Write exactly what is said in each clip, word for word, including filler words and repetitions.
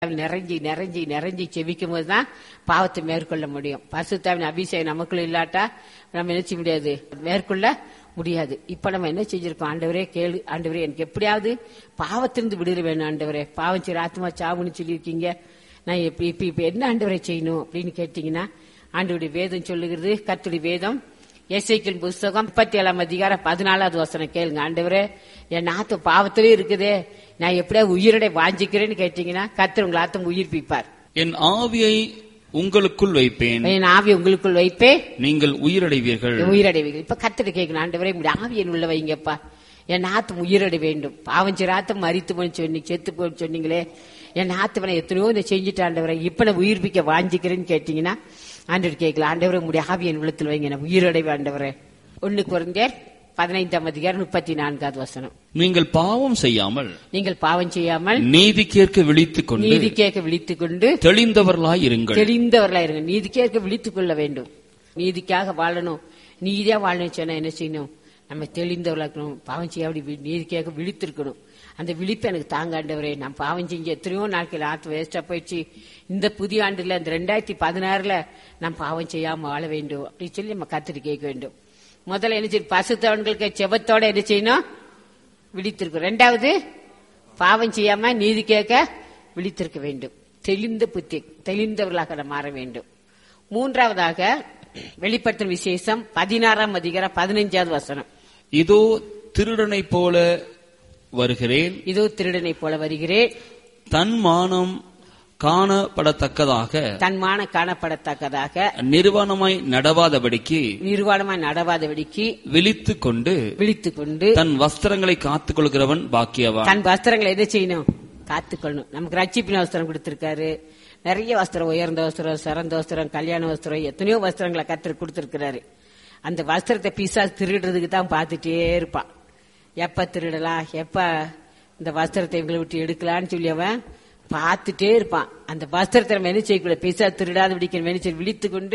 நிறைஞ்சி நிறைஞ்சி நிறைஞ்சி செவிக்கும் போதுதான் பாவத்தை மேற்கொள்ள முடியும். பரிசுத்தாவின் அபிஷேகம் நமக்குள்ள இல்லாட்டா நம்ம என்ன செய்ய முடியாது, மேற்கொள்ள முடியாது. இப்ப நம்ம என்ன செஞ்சிருக்கோம்? ஆண்டவரே கேளு, ஆண்டவரே எனக்கு எப்படியாவது பாவத்திலிருந்து விடுதலை வேணும் ஆண்டவரே, பாவம் செய்ய ஆத்மா சாவுன்னு சொல்லியிருக்கீங்க, நான் இப்ப இப்ப இப்ப என்ன ஆண்டவரை செய்யணும் அப்படின்னு கேட்டீங்கன்னா, ஆண்டவருடைய வேதம் சொல்லுகிறது. கர்த்தருடைய வேதம் எசேக்கியேல் புஸ்தகம் முப்பத்தி ஏழாம் அதிகாரம் பதினாலாவது வசனம் கேளுங்க. ஆண்டவரே என் நாத்து பாவத்திலே இருக்குதே, நான் எப்படியா உயிரடை வாஞ்சிக்கிறேன்னு கேட்டீங்கன்னா கர்த்தர் உங்களை ஆத்தம் உயிர்ப்பிப்பார். என் ஆவியை உங்களுக்குள் வைப்பேன், என் ஆவியை உங்களுக்குள் வைப்பேன், நீங்கள் உயிரடைவீர்கள். உயிரடைவீர்கள். இப்ப கர்த்தர் கேட்கணும், ஆண்டவரே உங்களுடைய ஆவியை உள்ள வைங்கப்பா, என் ஆத்தம் உயிரடை வேண்டும். பாவம் செய்ற ஆத்தம் மரித்து போன்னு சொன்னீங்க, செத்து போன்னு சொன்னீங்களே, என் ஆத்தவனை எத்தனையோ இதை செஞ்சுட்டு ஆண்டவரை இப்ப நான் உயிர்ப்பிக்க வாஞ்சிக்கிறேன்னு கேட்டீங்கன்னா ஆண்டவர் கேட்கல, ஆண்டவரை உங்களுடைய ஆவியை என் உள்ளத்தில் வைங்க, நான் உயிரடைவு ஆண்டவரே. ஒன்னு கொரிந்தியர் பதினைந்தாம் அதிகாரம் முப்பத்தி நான்காவது வசனம். நீங்கள் பாவம் செய்யாமல் நீங்கள் பாவம் செய்யாமல் நீதி கேட்க விழித்துக் கொண்டு நீதி கேட்க விழித்துக் கொண்டு தெளிந்தவர்களாய் இருங்கள். தெளிந்தவர்களாய் இருங்க. நீதி கேட்க விழித்துக் கொள்ள வேண்டும். நீதிக்காக வாழணும், நீதியா வாழணும் சொன்னா என்ன செய்யணும்? நம்ம தெளிந்தவர்களா இருக்கணும். பாவம் செய்ய அப்படி நீதி கேட்க விழித்திருக்கணும். அந்த விழிப்பு எனக்கு தாங்க ஆண்டவரே, நான் பாவம் செஞ்ச எத்தனையோ நாட்கள் ஆத்து வேஸ்டா போயிடுச்சு, இந்த புதிய ஆண்டுல இந்த ரெண்டாயிரத்தி பதினாறுல நான் பாவம் செய்யாம வாழ வேண்டும் அப்படின்னு சொல்லி நம்ம கத்துட்டு கேட்க வேண்டும். முதல்ல என்ன செய்யும்? பசுத்தவன்களுக்கு செபத்தோட என்ன செய்யணும்? விழித்திருக்கும். ரெண்டாவது பாவம் செய்யாம நீதி கேட்க விழித்திருக்க வேண்டும். தெளிந்த புத்தி, தெளிந்தவர்களாக மாற வேண்டும். மூன்றாவதாக வெளிப்படுத்தும் விசேஷம் பதினாறாம் அதிகாரம் பதினைஞ்சாவது வசனம். இதோ திருடனை போல வருகிறேன், இதோ திருடனை போல வருகிறேன், தன் மானம் காணப்படத்தக்கதாக தன் மான காணப்படத்தக்கதாக நிர்வாணமாய் நடவாதபடிக்கு நிர்வாணமாய் நடவாதபடிக்கு விழித்துக் கொண்டு விழித்துக் கொண்டு தன் வஸ்திரங்களை காத்துக் கொள்கிறவன் பாக்கியவான். தன் வஸ்திரங்களை எதை செய்யணும்? காத்துக்கொள்ளணும். நமக்கு ரட்சிப்பின் வஸ்திரம் கொடுத்திருக்காரு, நிறைய வஸ்திரம், உயர்ந்த வஸ்திரம், சிறந்த வஸ்திரம், கல்யாண வஸ்திரம், எத்தனையோ வஸ்திரங்களை கர்த்தர் கொடுத்திருக்கிறாரு. அந்த வஸ்திரத்தை பிசாசு திருடுறதுக்கு தான் பார்த்துட்டே இருப்பான். எப்ப திருடலாம், எப்ப இந்த வஸ்திரத்தை இவங்களை விட்டு எடுக்கலான்னு சொல்லி அவன் பார்த்துட்டே இருப்பான். அந்த வஸ்திரத்தை நம்ம என்ன செய்யக்கூடாது? பிசாசு திருடாத விடிக்க விழித்துக் கொண்டு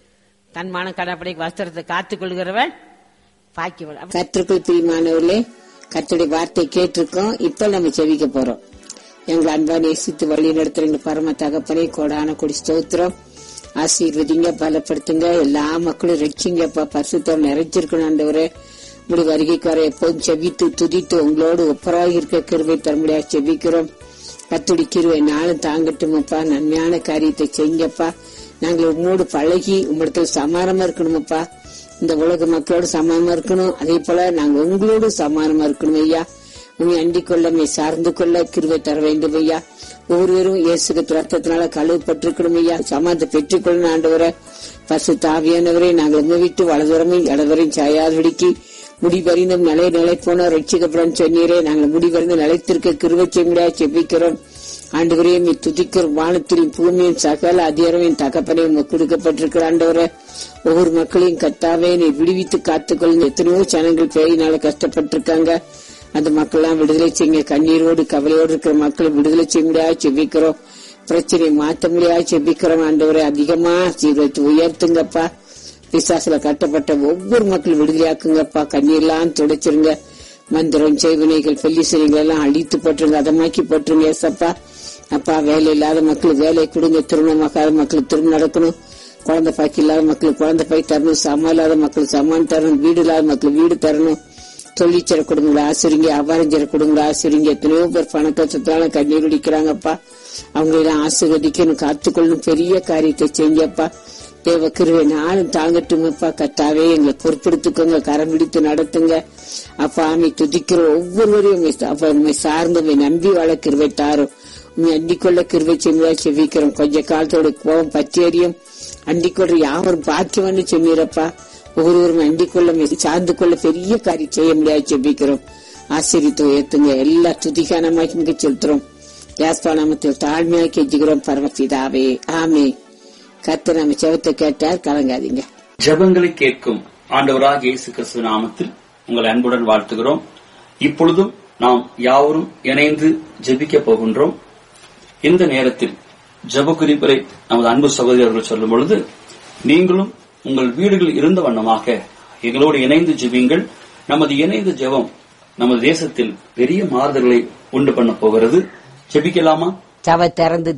தன் மான கடப்படை வஸ்திரத்தை காத்துக் கொள்கிறவன் பாக்கியவன். கர்த்தருக்குள் பிரியமானவர்களே, கர்த்தருடைய வார்த்தை கேட்டிருக்கோம். இப்ப நம்ம செவிக்க போறோம். எங்களை அன்பா நேசித்து வழி நடத்துற பரம தகப்பனே, கோடான கொடி ஸ்தோத்திரம். ஆசீர்வதிங்க, பலப்படுத்துங்க, எல்லா மக்களும் ரட்சிங்கப்பா, பரிசுத்தம் நிறைஞ்சிருக்கணும் ஆண்டவரே. முடி வருகைக்கு வர எப்போதும் செவித்து துதித்து உங்களோடு ஒப்பராக இருக்க கிருபை தரமுடியா செவிக்கிறோம். கத்துடி கிருவை நாளும் தாங்கட்டுமப்பா, நன்மையான காரியத்தை செய்யுங்கப்பா. நாங்கள் உங்களோடு பழகி உங்களிடத்துல சமானமா இருக்கணுமப்பா. இந்த உலக மக்களோடு சமானமா இருக்கணும், அதே போல நாங்க உங்களோடு சமானமா இருக்கணும் ஐயா. உண்மை அண்டிக் கொள்ள, மே சார்ந்து கொள்ள கிருவை தர வேண்டும் ஐயா. ஒவ்வொருவரும் இயேசுக்கு ரத்தத்தினால கழுவப்பட்டிருக்கணும் ஐயா. சமாதத்தை பெற்றுக்கொள்ளணும் ஆண்டவரை. பசு தாவியானவரை நாங்கள் உங்க விட்டு வலதுவரமையும் இடவரையும் சாயாதபடிக்கு முடிவறிந்தும் நிலை நிலை போன ரட்சிக்கப்படும் சொன்னீரே, நாங்கள் முடிவறிந்து நிலைத்திருக்க கிருவை செய்ய செபிக்கிறோம் ஆண்டவரையும் துதிக்கிறோம். வானத்திலும் பூமியும் சகல அதிகாரமும் தகப்பனையும் கொடுக்கப்பட்டிருக்கிற ஆண்டவரை. ஒவ்வொரு மக்களையும் கத்தாவே நீ விடுவித்து காத்துக்கொள்ளும். எத்தனையோ ஜனங்கள் பேயினால கஷ்டப்பட்டிருக்காங்க, அந்த மக்கள் எல்லாம் விடுதலை செய்யுங்க. கண்ணீரோடு கவலையோடு இருக்கிற மக்களை விடுதலை செய்ய முடியாது செபிக்கிறோம். பிரச்சனையை மாற்ற முடியாது செபிக்கிறோம் ஆண்டவரை. அதிகமா சீர்வத்து உயர்த்துங்கப்பா. பிசாசுல கட்டப்பட்ட ஒவ்வொரு மக்களும் விடுதலையாக்குங்கப்பா. கண்ணீர்லாம் துடைச்சிருங்க. மந்திரம் செய்வினைகள் பெல்லிசனைகள் எல்லாம் அழித்து போட்டுருங்க, அதமாக்கி போட்டுருங்க ஏசப்பா. அப்பா, வேலை இல்லாத மக்களுக்கு வேலை கொடுங்க, திருமணமாக்காத மக்களுக்கு திருமணம் நடக்கணும், குழந்தை பாக்கி இல்லாத மக்களுக்கு குழந்தை பாக்கி தரணும், சமம் இல்லாத மக்களுக்கு சமான் தரணும், வீடு இல்லாத மக்களுக்கு வீடு தரணும், தொழிற்சர குடும்பங்களை ஆசிரிங்க, அவாரஞ்சர குடும்பங்களை ஆசிரிங்க. எத்தனையோ பேர் பண கஷ்டத்தால கண்ணீர் குடிக்கிறாங்கப்பா. அவங்களெல்லாம் ஆசீர்வதிக்கணும், காத்துக்கொள்ளணும், பெரிய காரியத்தை செஞ்சப்பா. தேவ கிருவை நாளும் தாங்கட்டுங்கப்பா. கத்தாவே எங்களை பொறுப்படுத்திக்கோங்க, கரம் பிடித்து நடத்துங்க அப்பா. அம்மை துதிக்கிற ஒவ்வொருவரையும் அப்ப உண்மை சார்ந்து உண்மை நம்பி வாழ கிருவை தாரும். உண்மை அண்டிக்கொள்ள கிருவை செய்ய செவிக்கிறோம். கொஞ்ச காலத்தோட கோபம் பச்சேரியும் அண்டிக்கொள்ள யாவரும் பாக்கியம்னு சொன்னீரப்பா. ஒவ்வொருவரும் அண்டிக்கொள்ள சார்ந்து கொள்ள பெரிய காரியம் செய்ய முடியாது செபிக்கிறோம். ஆசிரியத்தை உயர்த்துங்க. எல்லா துதிகானமாக செலுத்துறோம். யாஸ்பா நாமத்தில் தாழ்மையாக கெஞ்சுகிறோம் பரமபிதாவே, ஆமே. கர்த்தர் நம்ம ஜெபத்தை கேட்டார், கலங்காதீங்க. ஜெபங்களை கேட்கும் ஆண்டவராக இயேசு கிறிஸ்து நாமத்தில் உங்களை அன்புடன் வாழ்த்துகிறோம். இப்பொழுதும் நாம் யாவரும் இணைந்து ஜெபிக்க போகின்றோம். இந்த நேரத்தில் ஜெப குறிப்பை நமது அன்பு சகோதரர்கள் சொல்லும் பொழுது, நீங்களும் உங்கள் வீடுகள் இருந்த வண்ணமாக எங்களோடு இணைந்து ஜெபியுங்கள். நமது இணைந்த ஜெபம் நமது தேசத்தில் பெரிய மாறுதல்களை உண்டு பண்ண போகிறது. ஜெபிக்கலாமா? சவை திறந்து